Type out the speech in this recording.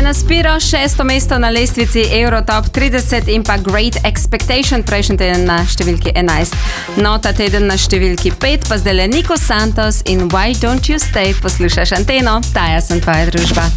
Spiro, 6. mesto na lestvici Eurotop 30 in pa Great Expectation, prejšnji teden na številki 11. No, ta teden na številki 5, pa zdaj Nico Santos in Why Don't You Stay, poslušaš Anteno, Taja sem tvoja družba.